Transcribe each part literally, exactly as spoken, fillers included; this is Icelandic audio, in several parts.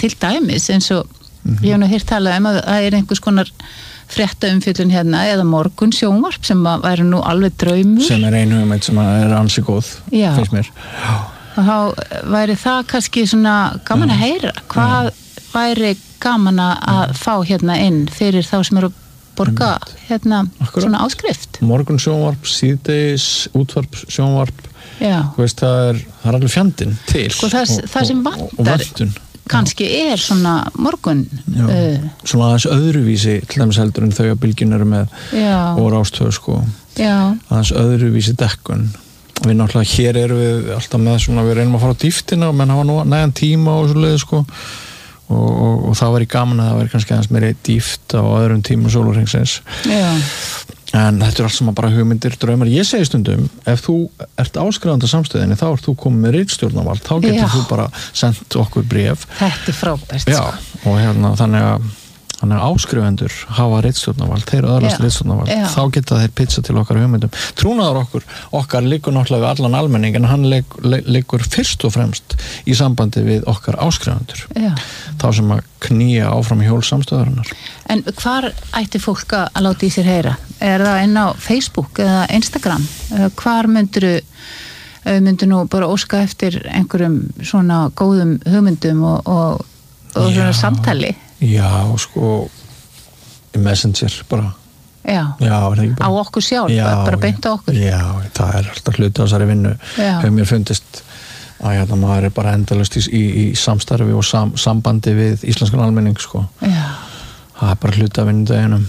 til dæmis eins og mm-hmm. ég hef nú heyrt talað um að það er einhvers konar fréttaumfjöllun hérna eða morgun sjónvarp sem að væri nú alveg draumur sem er einu um eitt sem er ansi góð Já. finnst mér Já. Og þá væri það kannski svona gaman að heyra hvað Já. Væri gaman að fá hérna inn fyrir þá sem eru að borga hérna Akkurat. Svona áskrift morgun sjónvarp, síðdegis útvarp sjónvarp Já. Veist, það, er, það er alveg fjandinn til sko, það, og, það sem vantar kannski er svona morgun uh, svona aðeins öðruvísi til dæmis heldur en þau að bylgjun eru með Já. Og rástöð sko Já. Aðeins öðruvísi dekkun við náttúrulega hér erum við alltaf með svona við reynum að fara á dýftina og menn hafa nú nægan tíma og svo leið sko og, og, og það væri gaman að það væri kannski aðeins meiri dýft á öðrum tímum sólarhringsins Já. En þetta er allt sem bara hugmyndir, draumar. Ég segi stundum, ef þú ert áskrifandi samstöðinni, þá ert þú komið með ritstjórnarvald, þá getur Já. Þú bara sendt okkur bréf. Þetta er frábært. Já, og hérna, þannig að, þannig að áskrifendur hafa ritstjórnarvald, þeir öðlast ritstjórnarvald, þá geta þeir pitcha til okkar hugmyndum. Trúnaður okkur, okkar liggur náttúrulega við allan almenning, en hann liggur fyrst og fremst í sambandi við okkar áskrifendur. Já. Þá sem að knýja áfram í hjól samstöðarinnar. En hvar ætti fólk að láta í sér heyra? Er það inn á Facebook eða Instagram? Hvar myndirðu myndir nú bara óska eftir einhverjum svona góðum hugmyndum og, og, og svona samtali? Já, sko Messenger bara. Já, já er það ekki bara? Á okkur sjálf, já, bara beint á okkur. Já, það er alltaf hluti á þessari vinnu. Hefur mér fundist að hérna, maður er bara endalaust í, í, í samstarfi og sam, sambandi við íslenskan almenning, sko. Já. Það er bara hluti af vinnudeginum.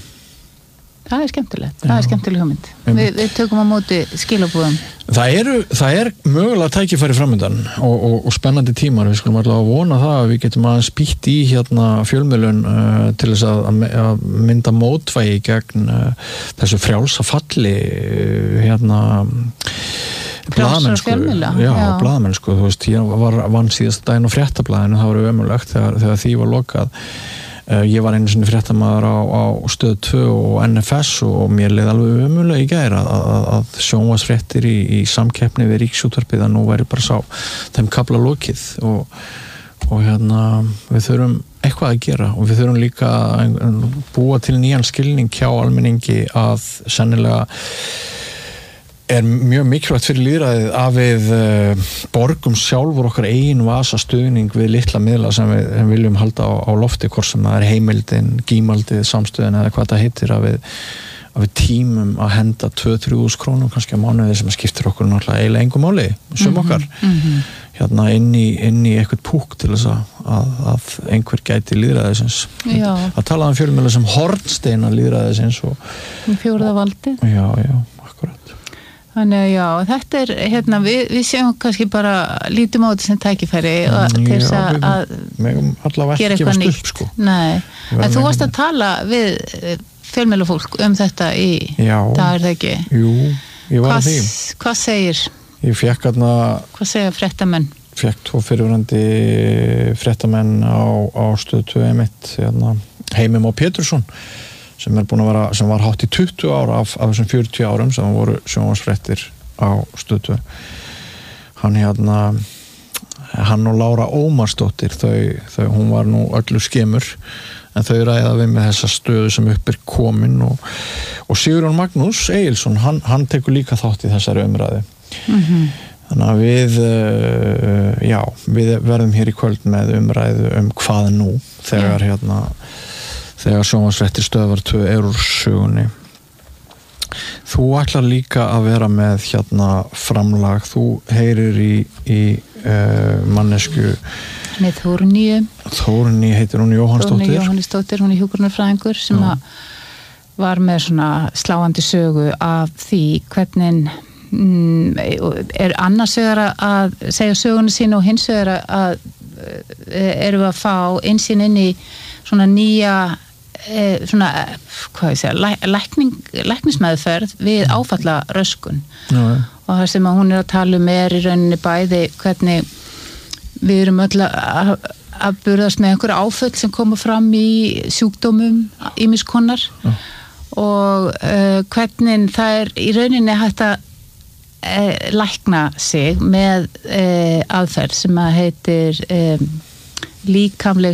Það er skemmtilegt, það er skemmtileg hugmynd. Vi, við tökum á móti skilabúðum. Það eru, það er mögulega tækifæri framöndan og, og, og spennandi tímar. Við skulum allavega vona það að við getum aðeins spýtt í hérna fjölmiðlun uh, til þess að, að mynda mótvægi gegn uh, þessu frjálsa falli uh, hérna blaðamennsku. Já, já. blaðamennsku. Þú veist, ég var vann síðast daginn á fréttablaðinu, það var ömurlegt þegar, þegar því var lokað. Uh, ég var einu sinni fréttamaður á, á stöð tvö og N F S og mér leið alveg ömurlega í gær að, að, að sjónvarpsfréttir í, í samkeppni við Ríkisútvarpið að nú væri bara sá þeim kafla lokið og, og hérna við þurfum eitthvað að gera og við þurfum líka að búa til nýjan skilning hjá almenningi að sennilega er mjög mikilvægt fyrir lýðræðið að við uh, borgum sjálfur okkar eigin vasa stuðning við litla miðla sem við sem viljum halda á, á lofti hvort sem það er heimildin, gímaldið, samstöðin eða hvað það heitir að við, að við tímum að henda tvö til þrjú þúsund krónum kannski á mánuði sem skiptir okkur náttúrulega eiginlega engu máli, sum okkar mm-hmm. hérna inn í, inn í eitthvað púk til þess að, að einhver gæti lýðræðisins að tala um fjölmiðla sem hornsteina lýðræðisins og fjórða valdið. Já, já, akkurat. Þannig að já, þetta er, hérna, við, við séum kannski bara lítum á þetta sem tækifæri og til þess að, að gera eitthvað nýtt. Upp, sko. Nei, en þú varst að tala við fjölmiðlafólk um þetta í já, dag er það ekki? Jú, ég var að því. Hvað segir? Ég fekk aðna... Hvað segja fréttamenn? Fekk tvo fyrirverandi fréttamenn á, á stöð tvö einmitt, hérna, Heimir Már Pétursson, sem er búin að vera, sem var hátt í tuttugu ára af, af þessum fjörutíu árum sem voru sjónvarpsfréttir á stöð tvö. Hann hérna hann og Lára Ómarsdóttir þau, þau, hún var nú öllu skemur en þau ræða við með þessa stöðu sem upp er komin og, og Sigurjón Magnús Egilsson, hann, hann tekur líka þátt í þessari umræðu. Mm-hmm. Þannig að við uh, já, við verðum hér í kvöld með umræðu um hvað nú þegar yeah. hérna þegar sjónvarpsfréttir stöðvar tvö er úr sögunni. Þú ætlar líka að vera með hérna framlag, þú heyrir í, í uh, mannesku með Þórníu. Þórní heitir hún Jóhannsdóttir. Þórní Jóhannsdóttir, hún er hjúkrunarfræðingur sem að var með svona sláandi sögu af því hvernig mm, er annars vegar að segja söguna sína og hins vegar að erum við að fá innsýn inn í svona nýja e, svona, hvað ég segja læ, lækning, læknismeðferð við áfalla röskun Já. Og það sem að hún er að tala um er í rauninni bæði hvernig við erum öll að, að burðast með einhverja áföll sem koma fram í sjúkdómum ýmiss konar Já. Og uh, hvernig það er í rauninni hægt að uh, lækna sig með uh, aðferð sem að heitir um, líkamleg